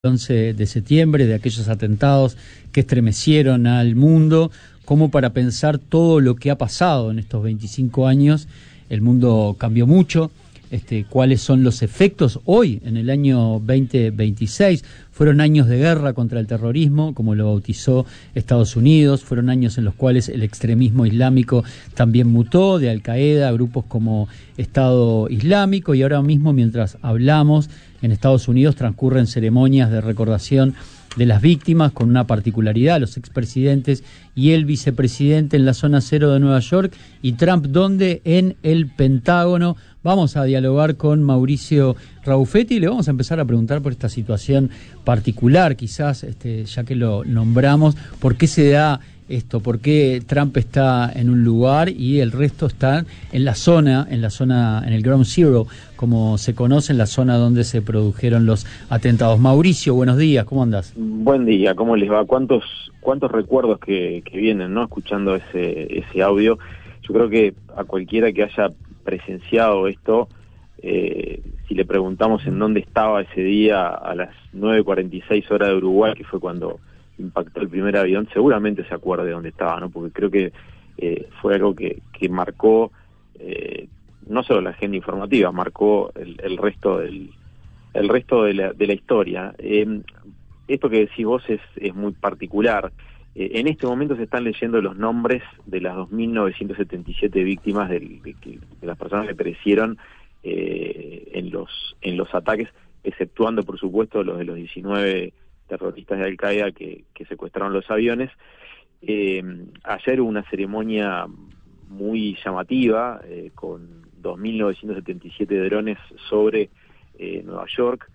11 de septiembre, de aquellos atentados que estremecieron al mundo, como para pensar todo lo que ha pasado en estos 25 años. El mundo cambió mucho. ¿Cuáles son los efectos hoy, en el año 2026? Fueron años de guerra contra el terrorismo, como lo bautizó Estados Unidos. Fueron años en los cuales el extremismo islámico también mutó, de Al-Qaeda a grupos como Estado Islámico, y ahora mismo, mientras hablamos, en Estados Unidos transcurren ceremonias de recordación de las víctimas, con una particularidad: los expresidentes y el vicepresidente en la zona cero de Nueva York, y Trump, ¿dónde? En el Pentágono. Vamos a dialogar con Mauricio Raufetti y le vamos a empezar a preguntar por esta situación particular, quizás, ya que lo nombramos, ¿por qué se da esto? ¿Por qué Trump está en un lugar y el resto está en la zona, en el Ground Zero, como se conoce, en la zona donde se produjeron los atentados? Mauricio, buenos días, ¿cómo andás? Buen día, ¿cómo les va? ¿Cuántos recuerdos que vienen, ¿no? Escuchando ese audio. Yo creo que a cualquiera que haya presenciado esto, si le preguntamos en dónde estaba ese día a las 9:46 horas de Uruguay, que fue cuando impactó el primer avión, seguramente se acuerde de dónde estaba, ¿no? Porque creo que fue algo que marcó no solo la agenda informativa, marcó el resto de la historia. Esto que decís vos es muy particular. En este momento se están leyendo los nombres de las 2.977 víctimas de las personas que perecieron en los ataques, exceptuando, por supuesto, los de los 19 terroristas de Al-Qaeda que secuestraron los aviones. Ayer hubo una ceremonia muy llamativa, con 2.977 drones sobre Nueva York,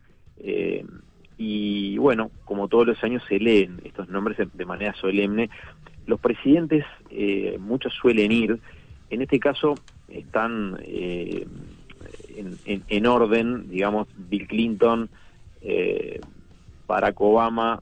y bueno, como todos los años se leen estos nombres de manera solemne. Los presidentes, muchos suelen ir. En este caso están en orden, digamos, Bill Clinton, Barack Obama,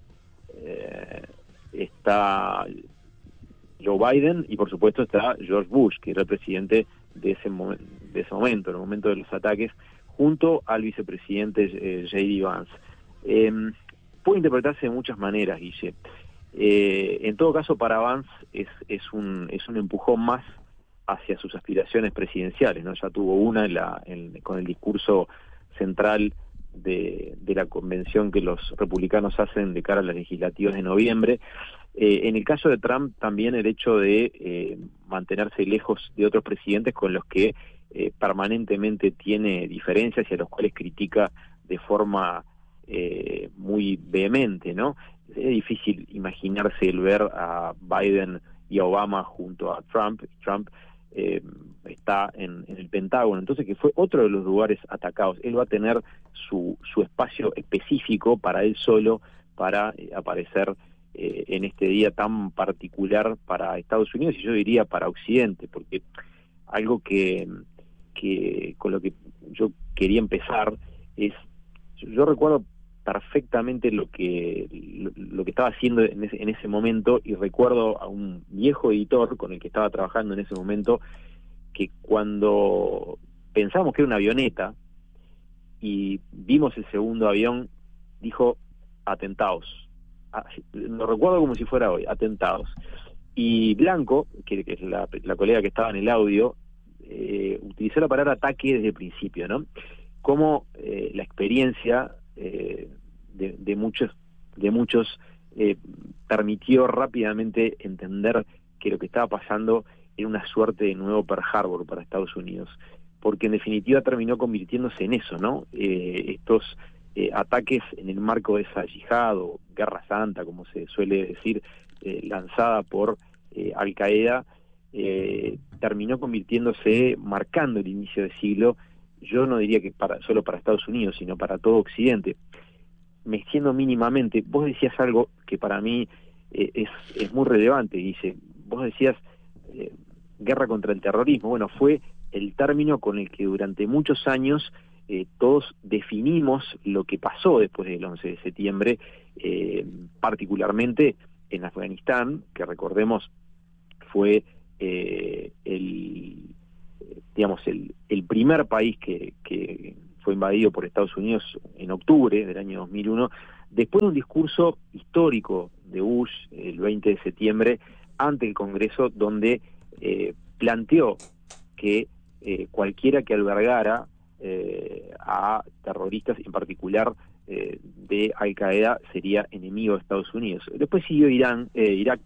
está Joe Biden y por supuesto está George Bush, que era el presidente de ese momento, en el momento de los ataques, junto al vicepresidente J.D. Vance. Puede interpretarse de muchas maneras, Guille. En todo caso, para Vance es un empujón más hacia sus aspiraciones presidenciales, ¿no? Ya tuvo una con el discurso central de la convención que los republicanos hacen de cara a las legislativas de noviembre. En el caso de Trump, también el hecho de mantenerse lejos de otros presidentes con los que permanentemente tiene diferencias y a los cuales critica de forma muy vehemente, ¿no? Es difícil imaginarse el ver a Biden y a Obama junto a Trump. Trump está en el Pentágono, entonces, que fue otro de los lugares atacados. Él va a tener su espacio específico para él solo, para aparecer en este día tan particular para Estados Unidos, y yo diría para Occidente, porque algo que con lo que yo quería empezar es, yo recuerdo perfectamente lo que estaba haciendo en ese momento, y recuerdo a un viejo editor con el que estaba trabajando en ese momento, que cuando pensamos que era una avioneta y vimos el segundo avión, dijo: atentados. Lo recuerdo como si fuera hoy, atentados. Y Blanco, que es la colega que estaba en el audio, utilizó la palabra ataque desde el principio, ¿no? Como la experiencia de muchos permitió rápidamente entender que lo que estaba pasando era una suerte de nuevo Pearl Harbor para Estados Unidos, porque en definitiva terminó convirtiéndose en eso, ¿no? Estos ataques en el marco de esa yihad o guerra santa, como se suele decir, lanzada por Al-Qaeda, terminó convirtiéndose, marcando el inicio del siglo. Yo no diría que solo para Estados Unidos, sino para todo Occidente. Me extiendo mínimamente. Vos decías algo que para mí es muy relevante, dice. Vos decías guerra contra el terrorismo. Bueno, fue el término con el que durante muchos años todos definimos lo que pasó después del 11 de septiembre, particularmente en Afganistán, que recordemos fue el primer país que fue invadido por Estados Unidos en octubre del año 2001, después de un discurso histórico de Bush el 20 de septiembre ante el Congreso, donde planteó que cualquiera que albergara a terroristas, en particular de Al-Qaeda, sería enemigo de Estados Unidos. Después siguió Irak,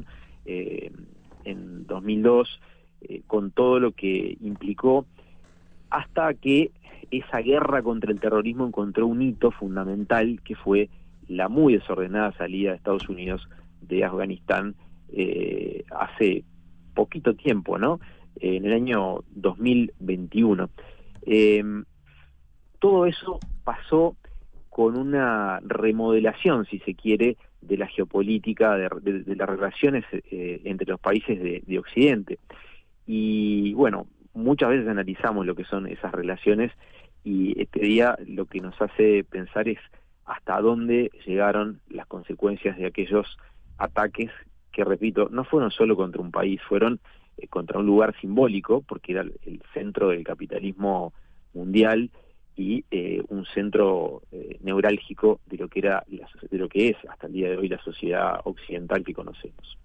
en 2002, con todo lo que implicó, hasta que esa guerra contra el terrorismo encontró un hito fundamental, que fue la muy desordenada salida de Estados Unidos de Afganistán hace poquito tiempo, ¿no? En el año 2021. Todo eso pasó con una remodelación, si se quiere, de la geopolítica, de las relaciones entre los países de Occidente. Y bueno, muchas veces analizamos lo que son esas relaciones, y este día lo que nos hace pensar es hasta dónde llegaron las consecuencias de aquellos ataques que, repito, no fueron solo contra un país, fueron contra un lugar simbólico, porque era el centro del capitalismo mundial y un centro neurálgico de lo que era de lo que es hasta el día de hoy la sociedad occidental que conocemos.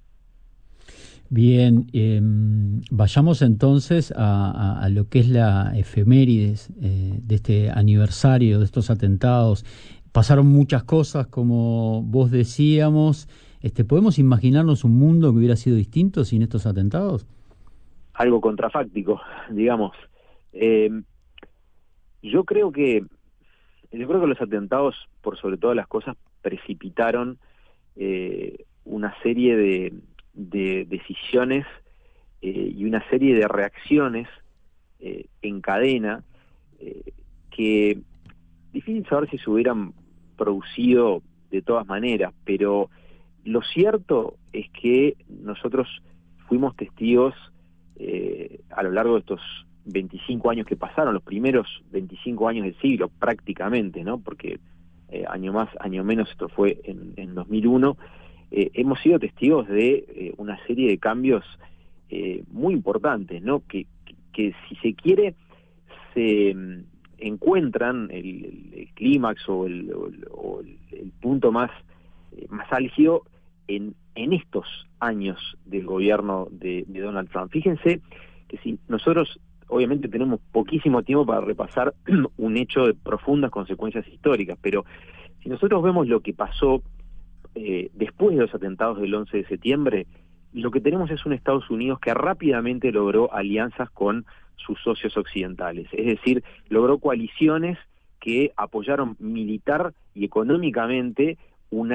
Bien, vayamos entonces a lo que es la efemérides de este aniversario, de estos atentados. Pasaron muchas cosas, como vos decíamos. ¿Podemos imaginarnos un mundo que hubiera sido distinto sin estos atentados? Algo contrafáctico, digamos. Yo creo que los atentados, por sobre todas las cosas, precipitaron una serie de decisiones y una serie de reacciones en cadena que difícil saber si se hubieran producido de todas maneras, pero lo cierto es que nosotros fuimos testigos a lo largo de estos 25 años que pasaron, los primeros 25 años del siglo prácticamente, ¿no? Porque año más, año menos, esto fue en 2001, hemos sido testigos de una serie de cambios muy importantes, ¿no? Que si se quiere se encuentran el clímax o el punto más álgido en estos años del gobierno de Donald Trump. Fíjense que si nosotros obviamente tenemos poquísimo tiempo para repasar un hecho de profundas consecuencias históricas, pero si nosotros vemos lo que pasó después de los atentados del 11 de septiembre, lo que tenemos es un Estados Unidos que rápidamente logró alianzas con sus socios occidentales, es decir, logró coaliciones que apoyaron militar y económicamente un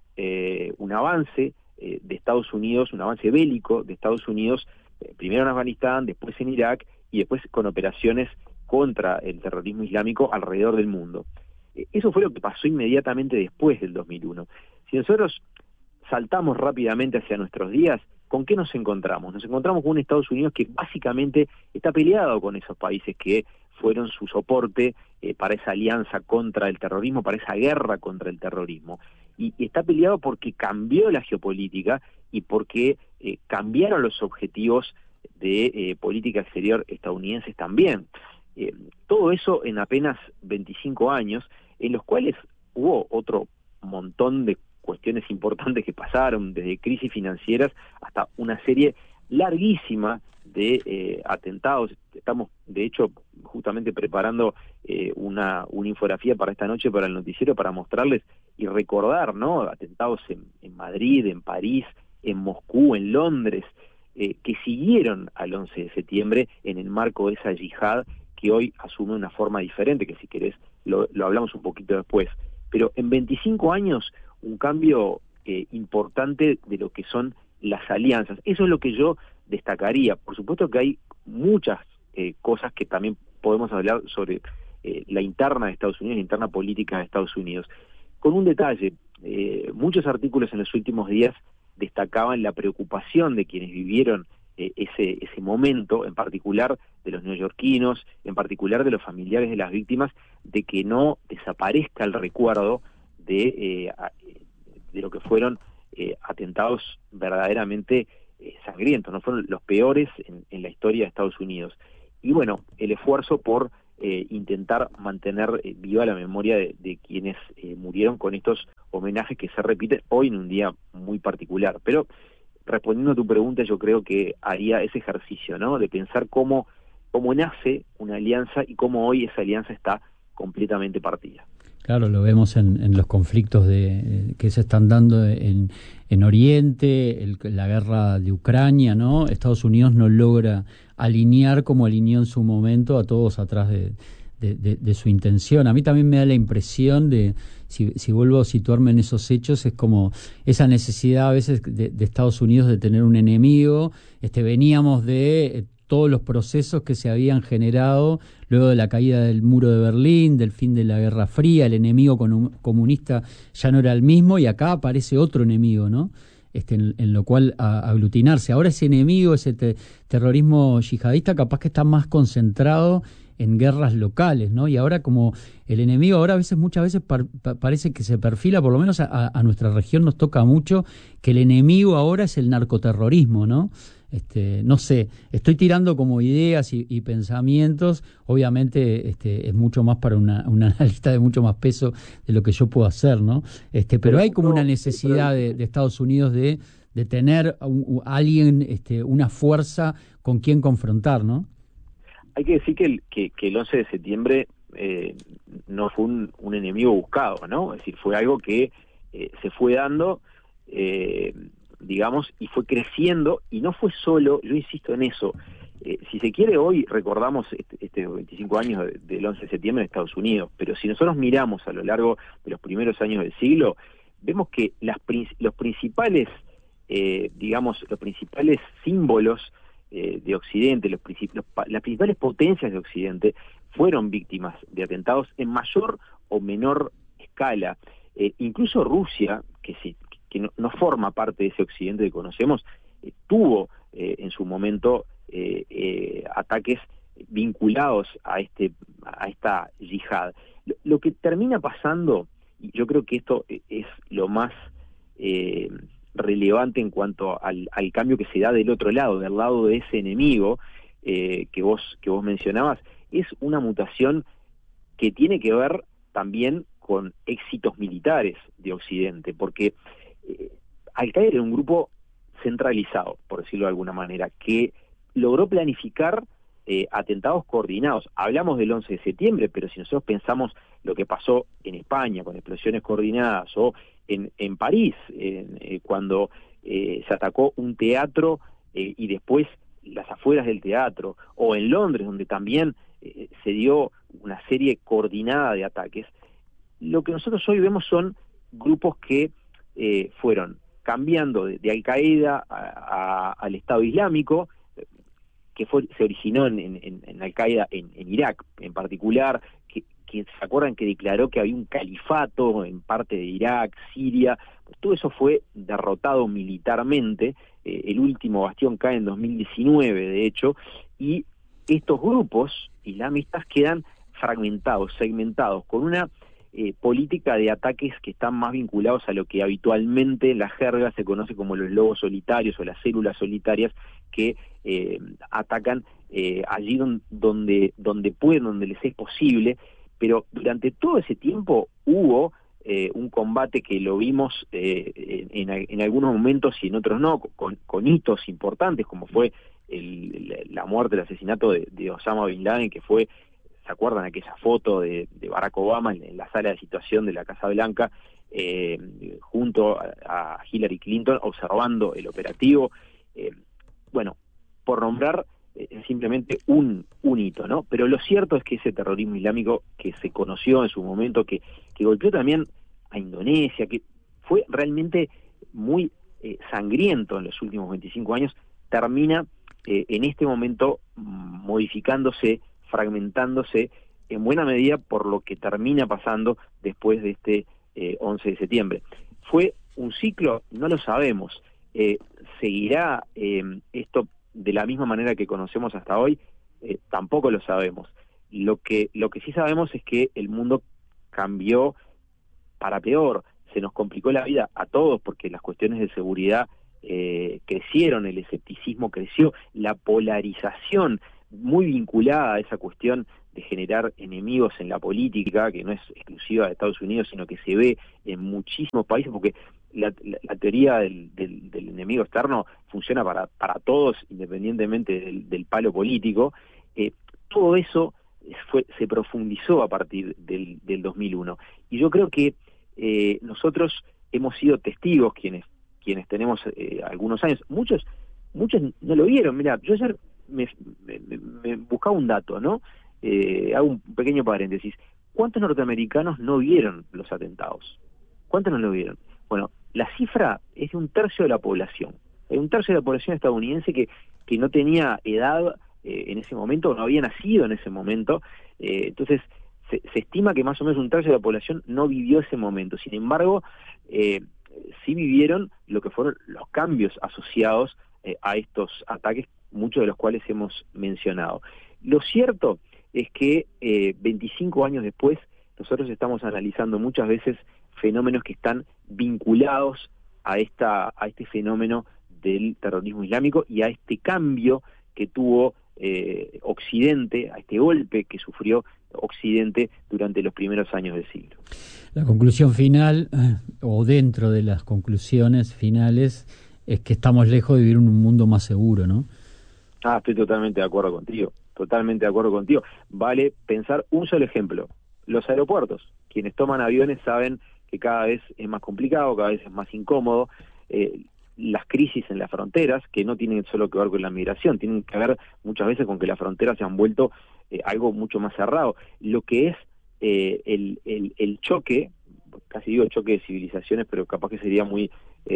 avance de Estados Unidos, un avance bélico de Estados Unidos, primero en Afganistán, después en Irak y después con operaciones contra el terrorismo islámico alrededor del mundo. Eso fue lo que pasó inmediatamente después del 2001. Si nosotros saltamos rápidamente hacia nuestros días, ¿con qué nos encontramos? Nos encontramos con un Estados Unidos que básicamente está peleado con esos países que fueron su soporte para esa alianza contra el terrorismo, para esa guerra contra el terrorismo. Y está peleado porque cambió la geopolítica y porque cambiaron los objetivos de política exterior estadounidenses también. Todo eso en apenas 25 años, en los cuales hubo otro montón de cuestiones importantes que pasaron, desde crisis financieras hasta una serie larguísima de atentados. Estamos, de hecho, justamente preparando una infografía para esta noche, para el noticiero, para mostrarles y recordar, ¿no? Atentados en Madrid, en París, en Moscú, en Londres, que siguieron al 11 de septiembre en el marco de esa yihad que hoy asume una forma diferente, que si querés lo hablamos un poquito después. Pero en 25 años, un cambio importante de lo que son las alianzas. Eso es lo que yo destacaría. Por supuesto que hay muchas cosas que también podemos hablar sobre la interna de Estados Unidos, la interna política de Estados Unidos. Con un detalle, muchos artículos en los últimos días destacaban la preocupación de quienes vivieron ese momento, en particular de los neoyorquinos, en particular de los familiares de las víctimas, de que no desaparezca el recuerdo de lo que fueron atentados verdaderamente sangrientos, no fueron los peores en la historia de Estados Unidos. Y bueno, el esfuerzo por intentar mantener viva la memoria de quienes murieron con estos homenajes que se repiten hoy en un día muy particular. Pero respondiendo a tu pregunta, yo creo que haría ese ejercicio, ¿no? De pensar cómo nace una alianza y cómo hoy esa alianza está completamente partida. Claro, lo vemos en los conflictos que se están dando en Oriente, la guerra de Ucrania, ¿no? Estados Unidos no logra alinear como alineó en su momento a todos atrás de su intención. A mí también me da la impresión si vuelvo a situarme en esos hechos, es como esa necesidad a veces de Estados Unidos de tener un enemigo. Veníamos de todos los procesos que se habían generado luego de la caída del muro de Berlín, del fin de la Guerra Fría. El enemigo comunista ya no era el mismo y acá aparece otro enemigo, ¿no? En lo cual aglutinarse. Ahora ese enemigo, ese terrorismo yihadista, capaz que está más concentrado en guerras locales, ¿no? Y ahora como el enemigo ahora muchas veces parece que se perfila, por lo menos a nuestra región nos toca mucho, que el enemigo ahora es el narcoterrorismo, ¿no? No sé, estoy tirando como ideas y pensamientos, obviamente es mucho más para un analista de mucho más peso de lo que yo puedo hacer, ¿no? Pero hay como una necesidad de Estados Unidos de tener alguien, una fuerza con quien confrontar, ¿no? Hay que decir que el 11 de septiembre no fue un enemigo buscado, ¿no? Es decir, fue algo que se fue dando, digamos, y fue creciendo, y no fue solo, yo insisto en eso, si se quiere hoy recordamos este 25 años del 11 de septiembre en Estados Unidos, pero si nosotros miramos a lo largo de los primeros años del siglo, vemos que los principales, los principales símbolos de Occidente, las principales potencias de Occidente fueron víctimas de atentados en mayor o menor escala. Incluso Rusia, que no forma parte de ese Occidente que conocemos, tuvo en su momento ataques vinculados a esta yihad. Lo que termina pasando, y yo creo que esto es lo más relevante en cuanto al cambio que se da del otro lado, del lado de ese enemigo que vos mencionabas, es una mutación que tiene que ver también con éxitos militares de Occidente, porque Al-Qaeda era un grupo centralizado, por decirlo de alguna manera, que logró planificar atentados coordinados. Hablamos del 11 de septiembre, pero si nosotros pensamos lo que pasó en España con explosiones coordinadas, o en París, cuando se atacó un teatro y después las afueras del teatro, o en Londres, donde también se dio una serie coordinada de ataques, lo que nosotros hoy vemos son grupos que fueron cambiando de Al-Qaeda al Estado Islámico, que se originó en Al-Qaeda en Irak en particular, que se acuerdan que declaró que había un califato en parte de Irak, Siria. Pues todo eso fue derrotado militarmente. El último bastión cae en 2019, de hecho, y estos grupos islamistas quedan fragmentados, segmentados, con una política de ataques que están más vinculados a lo que habitualmente en la jerga se conoce como los lobos solitarios o las células solitarias, que atacan allí donde pueden, donde les es posible. Pero durante todo ese tiempo hubo un combate que lo vimos en algunos momentos y en otros no, con hitos importantes, como fue la muerte, el asesinato de Osama Bin Laden, que fue, ¿se acuerdan aquella foto de Barack Obama en la sala de situación de la Casa Blanca, junto a Hillary Clinton, observando el operativo? Bueno, por nombrar simplemente un hito, ¿no? Pero lo cierto es que ese terrorismo islámico que se conoció en su momento, que golpeó también a Indonesia, que fue realmente muy sangriento en los últimos 25 años, termina en este momento modificándose, fragmentándose, en buena medida por lo que termina pasando después de este 11 de septiembre. ¿Fue un ciclo? No lo sabemos. ¿Seguirá esto de la misma manera que conocemos hasta hoy? Tampoco lo sabemos. Lo que sí sabemos es que el mundo cambió para peor. Se nos complicó la vida a todos porque las cuestiones de seguridad crecieron, el escepticismo creció, la polarización muy vinculada a esa cuestión generar enemigos en la política, que no es exclusiva de Estados Unidos, sino que se ve en muchísimos países, porque la teoría del enemigo externo funciona para todos, independientemente del palo político. Todo eso se profundizó a partir del 2001. Y yo creo que nosotros hemos sido testigos, quienes tenemos algunos años. Muchos no lo vieron. Mira, yo ayer me buscaba un dato, ¿no? Hago un pequeño paréntesis. ¿Cuántos norteamericanos no vieron los atentados? ¿Cuántos no lo vieron? Bueno, la cifra es de 1/3 de la población. Hay 1/3 de la población estadounidense que no tenía edad en ese momento, o no había nacido en ese momento. Entonces, se estima que más o menos 1/3 de la población no vivió ese momento. Sin embargo, sí vivieron lo que fueron los cambios asociados a estos ataques, muchos de los cuales hemos mencionado. Lo cierto es que 25 años después, nosotros estamos analizando muchas veces fenómenos que están vinculados a este fenómeno del terrorismo islámico y a este cambio que tuvo Occidente, a este golpe que sufrió Occidente durante los primeros años del siglo. La conclusión final, o dentro de las conclusiones finales, es que estamos lejos de vivir en un mundo más seguro, ¿no? Estoy totalmente de acuerdo contigo, Vale pensar un solo ejemplo: los aeropuertos. Quienes toman aviones saben que cada vez es más complicado, cada vez es más incómodo. Las crisis en las fronteras, que no tienen solo que ver con la migración, tienen que ver muchas veces con que las fronteras se han vuelto algo mucho más cerrado. Lo que es el choque, casi digo choque de civilizaciones, pero capaz que sería muy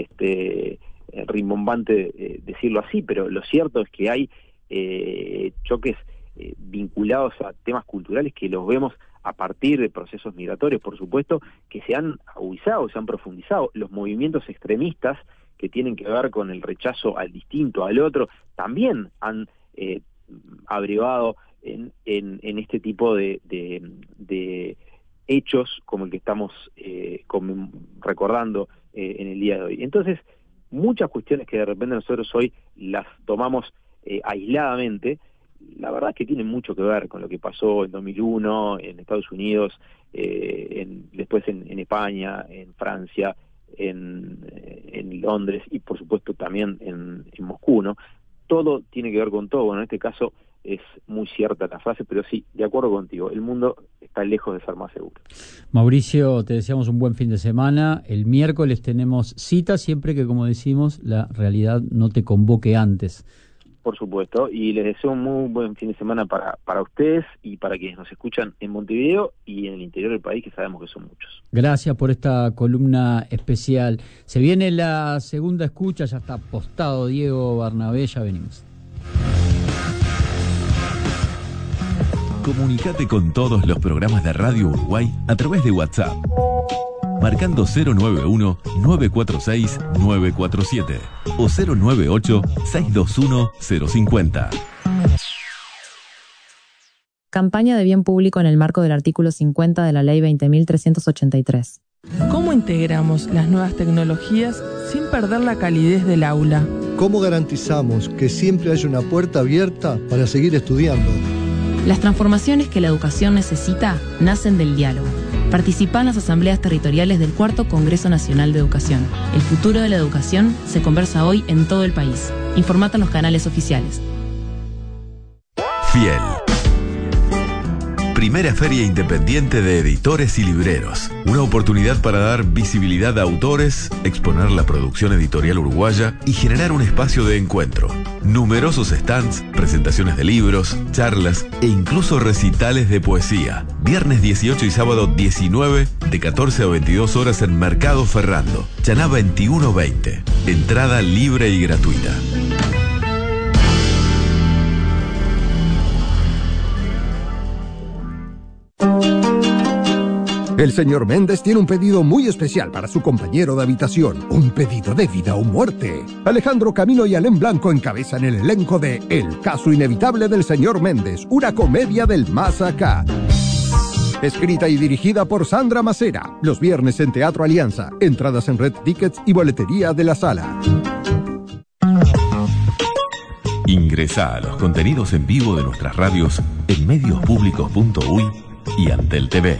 rimbombante decirlo así, pero lo cierto es que hay choques vinculados a temas culturales que los vemos a partir de procesos migratorios, por supuesto, que se han agudizado, se han profundizado. Los movimientos extremistas que tienen que ver con el rechazo al distinto, al otro, también han abrevado en este tipo de hechos como el que estamos recordando en el día de hoy. Entonces, muchas cuestiones que de repente nosotros hoy las tomamos aisladamente, la verdad es que tienen mucho que ver con lo que pasó en 2001 en Estados Unidos, después en España, en Francia, en Londres y por supuesto también en Moscú, ¿no? Todo tiene que ver con todo. Bueno, en este caso es muy cierta la frase, pero sí, de acuerdo contigo, el mundo está lejos de ser más seguro. Mauricio, te deseamos un buen fin de semana. El miércoles tenemos cita, siempre que, como decimos, la realidad no te convoque antes. Por supuesto, y les deseo un muy buen fin de semana para ustedes y para quienes nos escuchan en Montevideo y en el interior del país, que sabemos que son muchos. Gracias por esta columna especial. Se viene la segunda escucha, ya está postado Diego Barnabé, ya venimos. Comunicate con todos los programas de Radio Uruguay a través de WhatsApp, marcando 091-946-947 o 098-621-050. Campaña de bien público en el marco del artículo 50 de la Ley 20.383. ¿Cómo integramos las nuevas tecnologías sin perder la calidez del aula? ¿Cómo garantizamos que siempre haya una puerta abierta para seguir estudiando? Las transformaciones que la educación necesita nacen del diálogo. Participa en las asambleas territoriales del 4º Congreso Nacional de Educación. El futuro de la educación se conversa hoy en todo el país. Informate en los canales oficiales. Fiel. Primera Feria Independiente de Editores y Libreros. Una oportunidad para dar visibilidad a autores, exponer la producción editorial uruguaya y generar un espacio de encuentro. Numerosos stands, presentaciones de libros, charlas e incluso recitales de poesía. Viernes 18 y sábado 19, de 14 a 22 horas en Mercado Ferrando, Chaná 2120. Entrada libre y gratuita. El señor Méndez tiene un pedido muy especial para su compañero de habitación. Un pedido de vida o muerte. Alejandro Camino y Alén Blanco encabezan el elenco de El caso inevitable del señor Méndez, una comedia del más acá. Escrita y dirigida por Sandra Macera. Los viernes en Teatro Alianza. Entradas en Red Tickets y boletería de la sala. Ingresá a los contenidos en vivo de nuestras radios en mediospublicos.uy y Antel TV.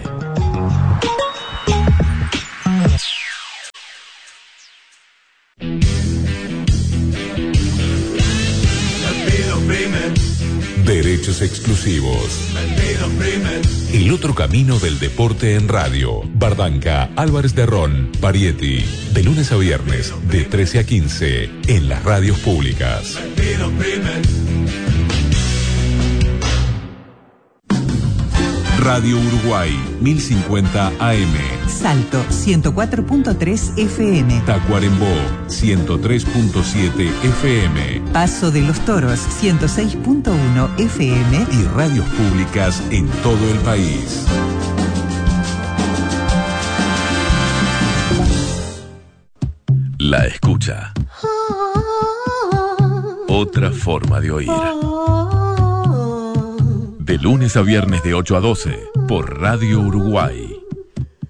Derechos exclusivos. El otro camino del deporte en radio. Bardanca, Álvarez de Ron, Parietti. De lunes a viernes, de 13 a 15, en las radios públicas. Radio Uruguay, 1050 AM. Salto, 104.3 FM. Tacuarembó, 103.7 FM. Paso de los Toros, 106.1 FM. Y radios públicas en todo el país. La escucha. Otra forma de oír. De lunes a viernes de 8 a 12 por Radio Uruguay.